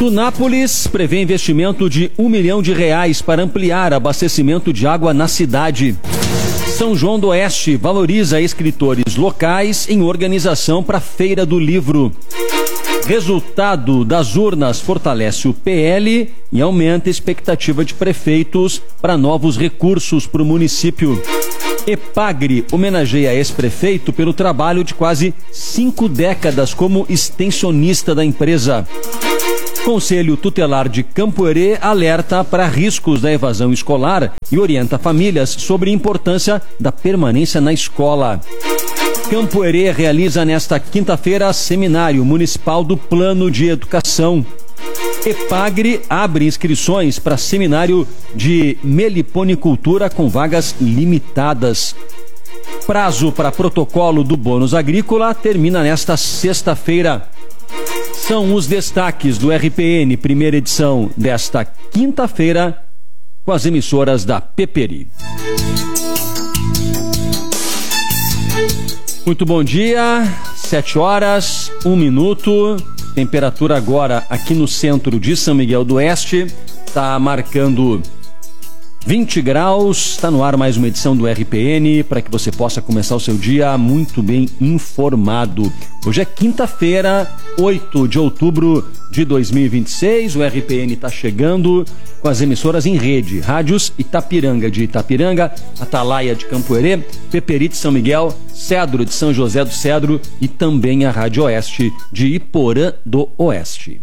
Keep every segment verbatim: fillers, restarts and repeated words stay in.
Tunápolis prevê investimento de um milhão de reais para ampliar abastecimento de água na cidade. São João do Oeste valoriza escritores locais em organização para a Feira do Livro. Resultado das urnas fortalece o P L e aumenta a expectativa de prefeitos para novos recursos para o município. Epagre homenageia ex-prefeito pelo trabalho de quase cinco décadas como extensionista da empresa. Conselho Tutelar de Campo-Herê alerta para riscos da evasão escolar e orienta famílias sobre a importância da permanência na escola. Campo-Herê realiza nesta quinta-feira Seminário Municipal do Plano de Educação. Epagre abre inscrições para seminário de meliponicultura com vagas limitadas. Prazo para protocolo do bônus agrícola termina nesta sexta-feira. São os destaques do R P N, primeira edição desta quinta-feira, com as emissoras da Peperi. Muito bom dia, sete horas, um minuto. Temperatura agora aqui no centro de São Miguel do Oeste está marcando vinte graus. Está no ar mais uma edição do R P N para que você possa começar o seu dia muito bem informado. Hoje é quinta-feira, oito de outubro de dois mil e vinte e seis. O R P N está chegando com as emissoras em rede. Rádios Itapiranga de Itapiranga, Atalaia de Campo-Herê, Peperi de São Miguel, Cedro de São José do Cedro e também a Rádio Oeste de Iporã do Oeste.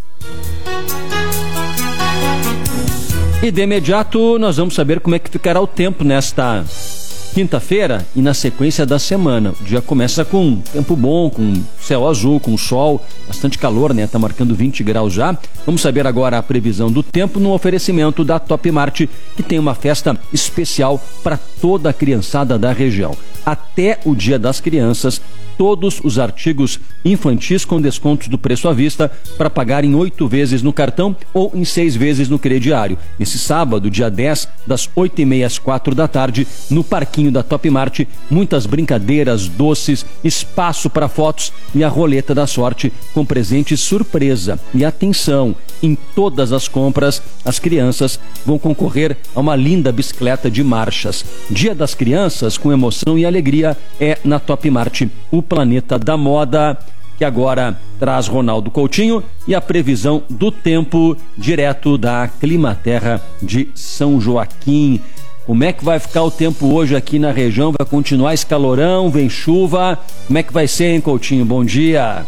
E de imediato nós vamos saber como é que ficará o tempo nesta quinta-feira e na sequência da semana. O dia começa com tempo bom, com céu azul, com sol, bastante calor, né? Tá marcando vinte graus já. Vamos saber agora a previsão do tempo no oferecimento da Top Mart, que tem uma festa especial para toda a criançada da região. Até o Dia das Crianças, todos os artigos infantis com descontos do preço à vista para pagar em oito vezes no cartão ou em seis vezes no crediário. Esse sábado, dia dez, das oito e meia às quatro da tarde, no parquinho da Top Mart, muitas brincadeiras, doces, espaço para fotos e a roleta da sorte com presente surpresa. E atenção, em todas as compras, as crianças vão concorrer a uma linda bicicleta de marchas. Dia das Crianças, com emoção e alegria, é na Top Mart, o planeta da moda, que agora traz Ronaldo Coutinho e a previsão do tempo direto da Climaterra de São Joaquim. Como é que vai ficar o tempo hoje aqui na região? Vai continuar esse calorão? Vem chuva? Como é que vai ser, hein, Coutinho? Bom dia.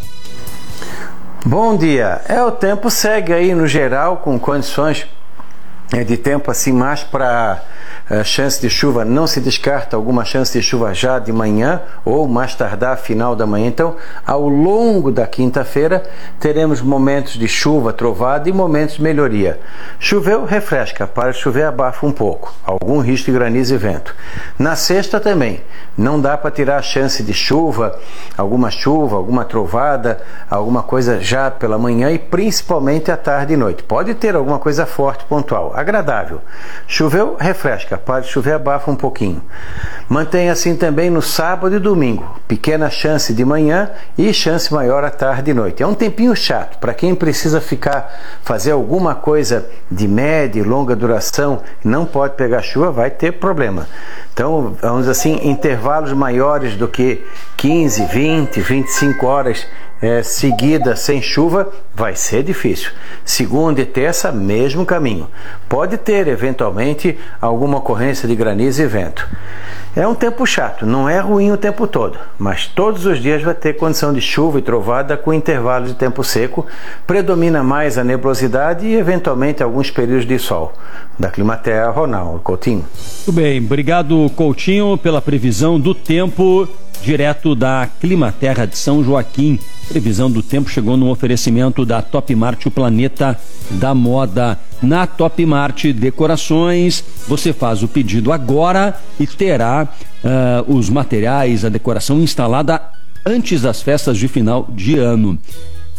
Bom dia. É, o tempo segue aí no geral com condições de tempo assim mais para uh, chance de chuva. Não se descarta alguma chance de chuva já de manhã ou mais tardar final da manhã. Então, ao longo da quinta-feira teremos momentos de chuva, trovada e momentos de melhoria. Choveu, refresca. Para de chover, abafa um pouco. Algum risco de granizo e vento. Na sexta também. Não dá para tirar a chance de chuva, alguma chuva, alguma trovada, alguma coisa já pela manhã e principalmente à tarde e noite. Pode ter alguma coisa forte, pontual. Agradável. Choveu, refresca. Para de chover, abafa um pouquinho. Mantém assim também no sábado e domingo. Pequena chance de manhã e chance maior à tarde e noite. É um tempinho chato. Para quem precisa ficar, fazer alguma coisa de média e longa duração, não pode pegar chuva, vai ter problema. Então, vamos dizer assim, intervalos maiores do que quinze, vinte, vinte e cinco horas É, seguida sem chuva vai ser difícil. Segunda e terça, mesmo caminho. Pode ter eventualmente alguma ocorrência de granizo e vento. É um tempo chato, não é ruim o tempo todo, mas todos os dias vai ter condição de chuva e trovada com intervalos de tempo seco. Predomina mais a nebulosidade e eventualmente alguns períodos de sol. Da Climaterra, Ronaldo Coutinho. Muito bem, obrigado, Coutinho, pela previsão do tempo direto da Climaterra de São Joaquim. Previsão do tempo chegou no oferecimento da Top Mart, o planeta da moda. Na Top Mart Decorações, você faz o pedido agora e terá uh, os materiais, a decoração instalada antes das festas de final de ano.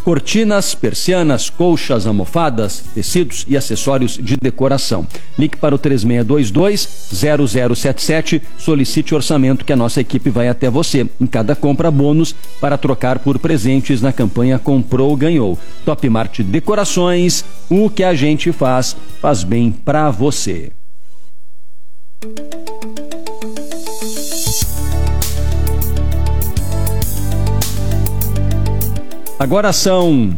cortinas, persianas, colchas, almofadas, tecidos e acessórios de decoração. Ligue para o três seis dois dois, zero zero sete sete, solicite orçamento que a nossa equipe vai até você. Em cada compra, bônus para trocar por presentes na campanha Comprou, Ganhou. Top Mart Decorações, o que a gente faz, faz bem pra você. Agora são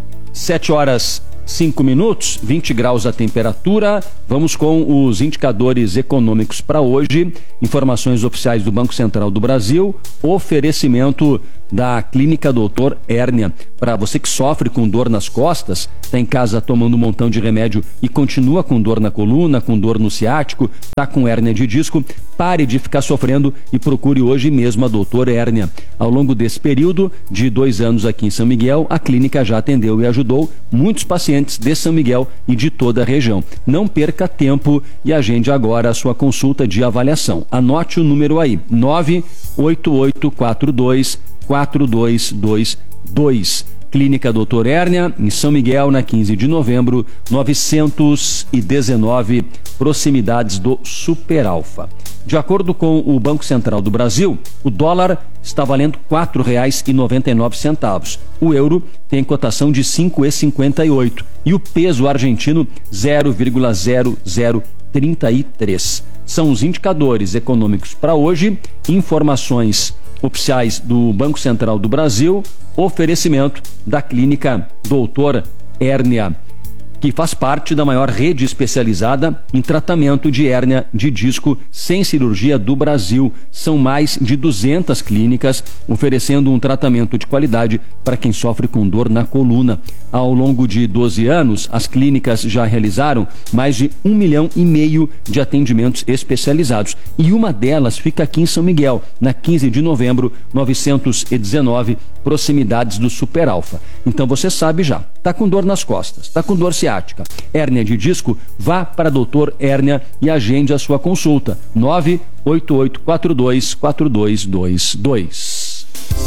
sete horas cinco minutos, vinte graus a temperatura. Vamos com os indicadores econômicos para hoje. Informações oficiais do Banco Central do Brasil. Oferecimento da Clínica Doutor Hérnia. Para você que sofre com dor nas costas, está em casa tomando um montão de remédio e continua com dor na coluna, com dor no ciático, está com hérnia de disco, pare de ficar sofrendo e procure hoje mesmo a Doutor Hérnia. Ao longo desse período de dois anos aqui em São Miguel, a clínica já atendeu e ajudou muitos pacientes de São Miguel e de toda a região. Não perca tempo e agende agora a sua consulta de avaliação. Anote o número aí, nove oito oito quatro dois quatro dois dois dois. Clínica Doutor Hérnia, em São Miguel, na quinze de novembro, novecentos e dezenove, proximidades do Super Alfa. De acordo com o Banco Central do Brasil, o dólar está valendo quatro reais e noventa e nove centavos. O euro tem cotação de cinco reais e cinquenta e oito centavos e o peso argentino zero vírgula zero zero trinta e três. São os indicadores econômicos para hoje. Informações oficiais do Banco Central do Brasil, oferecimento da Clínica Doutor Hérnia, que faz parte da maior rede especializada em tratamento de hérnia de disco sem cirurgia do Brasil. São mais de duzentas clínicas oferecendo um tratamento de qualidade para quem sofre com dor na coluna. Ao longo de doze anos, as clínicas já realizaram mais de um milhão e meio de atendimentos especializados. E uma delas fica aqui em São Miguel, na quinze de novembro, novecentos e dezenove, proximidades do Super Alfa. Então você sabe já, tá com dor nas costas, tá com dor ciática, hérnia de disco, vá para Doutor Hérnia e agende a sua consulta. nove oito oito quatro dois quatro dois dois dois.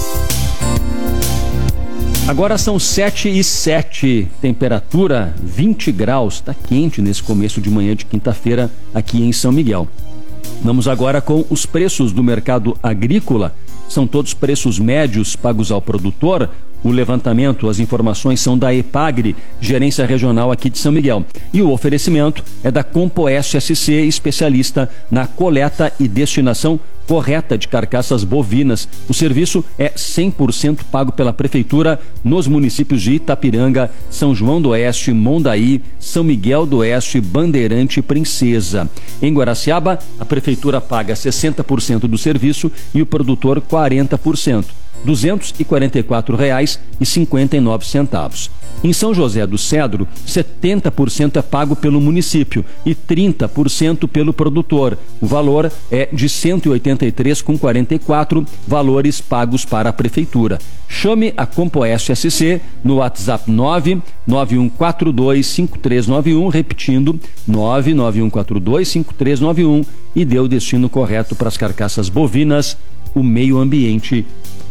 Agora são sete e sete, temperatura vinte graus, tá quente nesse começo de manhã de quinta-feira aqui em São Miguel. Vamos agora com os preços do mercado agrícola. São todos preços médios pagos ao produtor. O levantamento, as informações são da EPAGRE, gerência regional aqui de São Miguel. E o oferecimento é da Compoeste S C, especialista na coleta e destinação correta de carcaças bovinas. O serviço é cem por cento pago pela Prefeitura nos municípios de Itapiranga, São João do Oeste, Mondaí, São Miguel do Oeste, Bandeirante e Princesa. Em Guaraciaba, a Prefeitura paga sessenta por cento do serviço e o produtor quarenta por cento. duzentos e quarenta e quatro reais e cinquenta e nove centavos. Em São José do Cedro, setenta por cento é pago pelo município e trinta por cento pelo produtor. O valor é de cento e oitenta e três reais e quarenta e quatro centavos, valores pagos para a Prefeitura. Chame a Compoeste S C no WhatsApp nove nove um quatro dois cinco três nove um, repetindo nove nove um quatro dois cinco três nove um, e dê o destino correto para as carcaças bovinas. O meio ambiente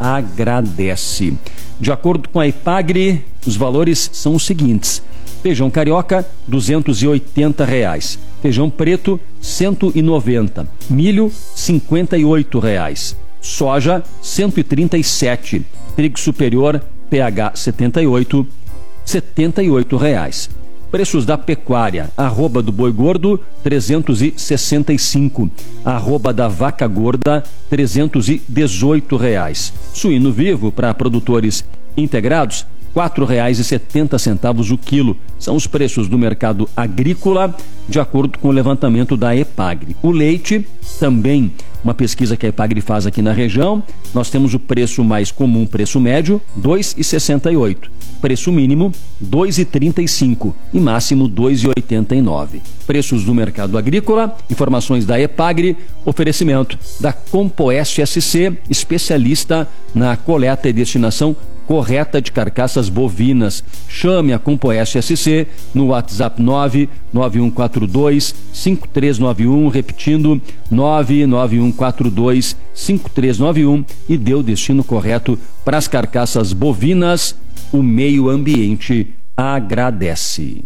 agradece. De acordo com a EPAGRE, os valores são os seguintes: feijão carioca, duzentos e oitenta reais; feijão preto, cento e noventa; milho, cinquenta e oito reais; soja, cento e trinta e sete; trigo superior, P H setenta e oito, setenta e oito reais. Preços da pecuária: arroba do boi gordo, trezentos e sessenta e cinco; arroba da vaca gorda, trezentos e dezoito reais; suíno vivo para produtores integrados, quatro reais e setenta centavos o quilo. São os preços do mercado agrícola, de acordo com o levantamento da EPAGRE. O leite, também uma pesquisa que a EPAGRE faz aqui na região, nós temos o preço mais comum, preço médio, dois reais e sessenta e oito centavos. Preço mínimo, dois reais e trinta e cinco centavos e máximo dois reais e oitenta e nove centavos. Preços do mercado agrícola, informações da EPAGRE, oferecimento da Compoeste S C, especialista na coleta e destinação correta de carcaças bovinas. Chame a Compoeste S C no WhatsApp nove nove um quatro dois cinco três nove um, repetindo nove nove um quatro dois cinco três nove um, e dê o destino correto para as carcaças bovinas. O meio ambiente agradece.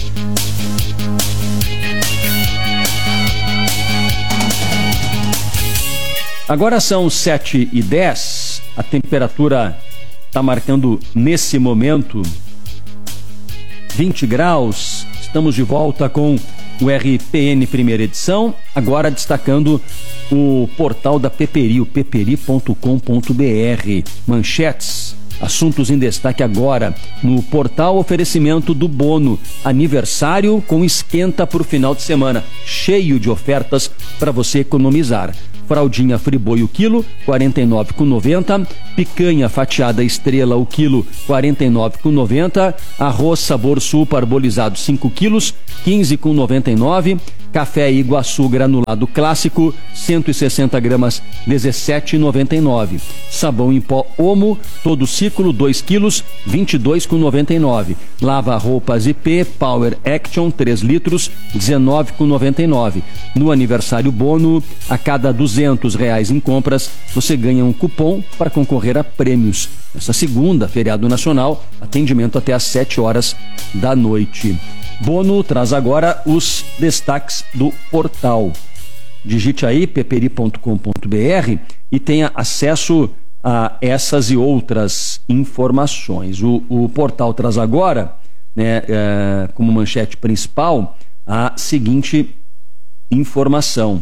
Agora são sete e dez, a temperatura está marcando nesse momento vinte graus. Estamos de volta com o R P N primeira edição, agora destacando o portal da Peperi, o peperi ponto com ponto br. Manchetes, assuntos em destaque agora no portal. Oferecimento do Bono aniversário com esquenta para o final de semana, cheio de ofertas para você economizar. Fraldinha Friboi o quilo, quarenta e nove reais e noventa centavos. Picanha fatiada Estrela o quilo, quarenta e nove reais e noventa centavos. Arroz Sabor Sul parbolizado cinco quilos, quinze reais e noventa e nove centavos. Café Iguaçu granulado clássico, cento e sessenta gramas, dezessete reais e noventa e nove centavos. Sabão em pó Omo, todo ciclo, dois quilos, vinte e dois reais e noventa e nove centavos. Lava roupas I P Power Action, três litros, dezenove reais e noventa e nove centavos. No aniversário Bono, a cada duzentos reais em compras, você ganha um cupom para concorrer a prêmios. Essa segunda, feriado nacional, atendimento até às sete horas da noite. Bono traz agora os destaques do portal. Digite aí peperi ponto com ponto br e tenha acesso a essas e outras informações. O, o portal traz agora, né, é, como manchete principal, a seguinte informação.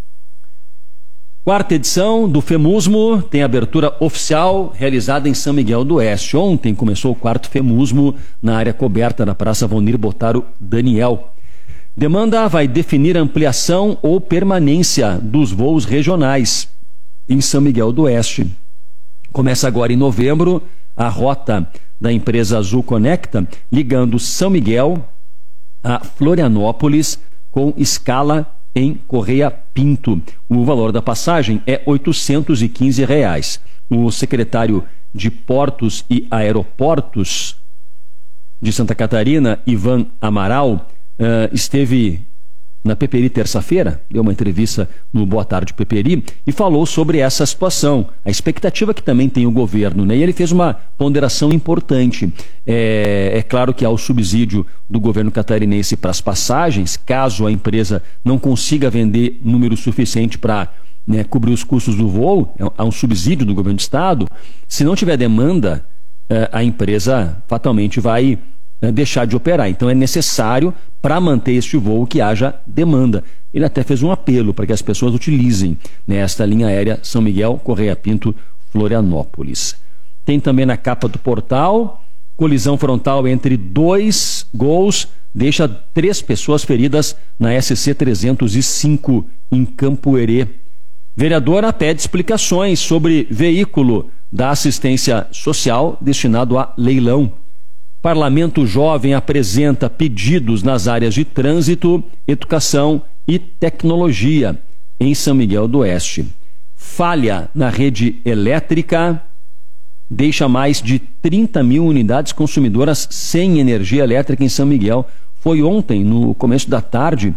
Quarta edição do FEMUSMO tem abertura oficial realizada em São Miguel do Oeste. Ontem começou o quarto FEMUSMO na área coberta da Praça Valnir Botaro Daniel. Demanda vai definir ampliação ou permanência dos voos regionais em São Miguel do Oeste. Começa agora em novembro a rota da empresa Azul Conecta, ligando São Miguel a Florianópolis com escala em Correia Pinto. O valor da passagem é oitocentos e quinze reais. O secretário de Portos e Aeroportos de Santa Catarina, Ivan Amaral, uh, esteve na Peperi terça-feira, deu uma entrevista no Boa Tarde Peperi e falou sobre essa situação, a expectativa que também tem o governo, né? E ele fez uma ponderação importante. É, é claro que há o subsídio do governo catarinense para as passagens, caso a empresa não consiga vender número suficiente para, né, cobrir os custos do voo, há um subsídio do governo do estado. Se não tiver demanda, a empresa fatalmente vai deixar de operar. Então é necessário, para manter este voo, que haja demanda. Ele até fez um apelo para que as pessoas utilizem, né, esta linha aérea São Miguel, Correia Pinto, Florianópolis. Tem também na capa do portal, colisão frontal entre dois Gols deixa três pessoas feridas na S C trezentos e cinco em Campo Herê. Vereadora pede explicações sobre veículo da assistência social destinado a leilão. Parlamento Jovem apresenta pedidos nas áreas de trânsito, educação e tecnologia em São Miguel do Oeste. Falha na rede elétrica deixa mais de trinta mil unidades consumidoras sem energia elétrica em São Miguel. Foi ontem, no começo da tarde,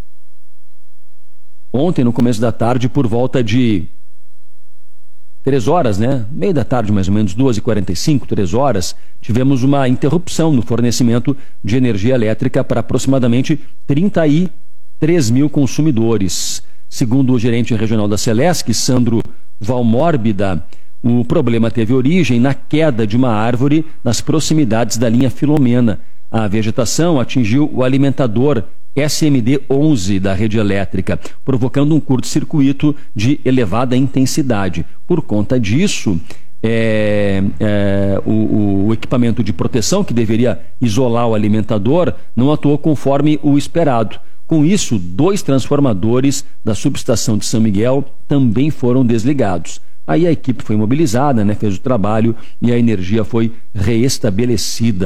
ontem no começo da tarde, por volta de três horas, né? Meio da tarde, mais ou menos, duas e quarenta e cinco, três horas, tivemos uma interrupção no fornecimento de energia elétrica para aproximadamente trinta e três mil consumidores. Segundo o gerente regional da Celesc, Sandro Valmórbida, o problema teve origem na queda de uma árvore nas proximidades da linha Filomena. A vegetação atingiu o alimentador S M D onze da rede elétrica, provocando um curto-circuito de elevada intensidade. Por conta disso, é, é, o, o equipamento de proteção, que deveria isolar o alimentador, não atuou conforme o esperado. Com isso, dois transformadores da subestação de São Miguel também foram desligados. Aí a equipe foi mobilizada, né, fez o trabalho e a energia foi reestabelecida.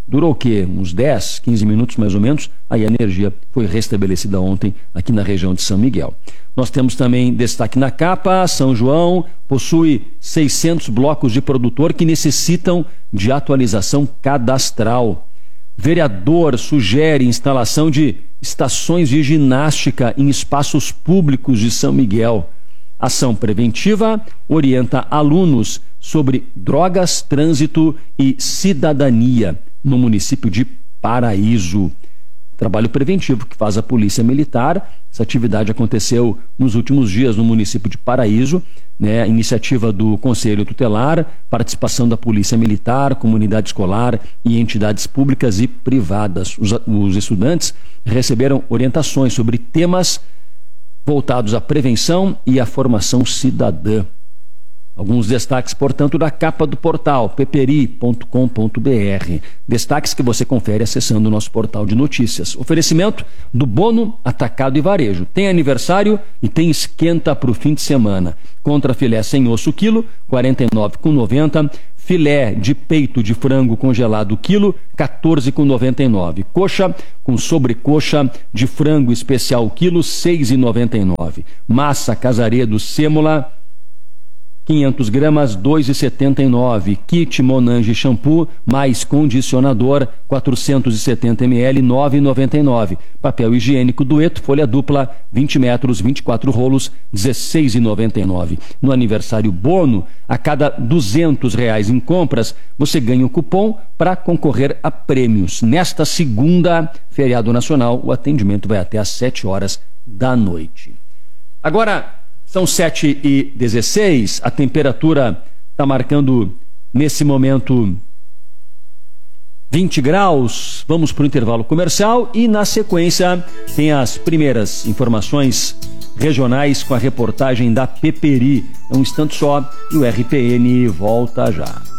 Durou o quê? Uns dez, quinze minutos mais ou menos. Aí a energia foi restabelecida ontem aqui na região de São Miguel. Nós temos também destaque na capa: São João possui seiscentos blocos de produtor que necessitam de atualização cadastral. Vereador sugere instalação de estações de ginástica em espaços públicos de São Miguel. Ação preventiva orienta alunos sobre drogas, trânsito e cidadania no município de Paraíso. Trabalho preventivo que faz a Polícia Militar. Essa atividade aconteceu nos últimos dias no município de Paraíso, né? Iniciativa do Conselho Tutelar, participação da Polícia Militar, comunidade escolar e entidades públicas e privadas. Os, os estudantes receberam orientações sobre temas voltados à prevenção e à formação cidadã. Alguns destaques, portanto, da capa do portal peperi ponto com ponto br. Destaques que você confere acessando o nosso portal de notícias. Oferecimento do Bono Atacado e Varejo. Tem aniversário e tem esquenta para o fim de semana. Contra filé sem osso quilo, quarenta e nove reais e noventa centavos. Filé de peito de frango congelado quilo, quatorze reais e noventa e nove centavos. Coxa com sobrecoxa de frango especial quilo, seis reais e noventa e nove centavos. Massa Casaredo sêmola, quinhentas gramas, dois reais e setenta e nove centavos. Kit Monange shampoo mais condicionador, quatrocentos e setenta mililitros, nove reais e noventa e nove centavos. Papel higiênico Dueto, folha dupla, vinte metros, vinte e quatro rolos, dezesseis reais e noventa e nove centavos. No aniversário Bono, a cada duzentos reais em compras, você ganha um cupom para concorrer a prêmios. Nesta segunda, feriado nacional, o atendimento vai até às sete horas da noite. Agora, são sete e dezesseis, a temperatura está marcando nesse momento vinte graus. Vamos para o intervalo comercial e na sequência tem as primeiras informações regionais com a reportagem da Peperi. É um instante só e o R P N volta já.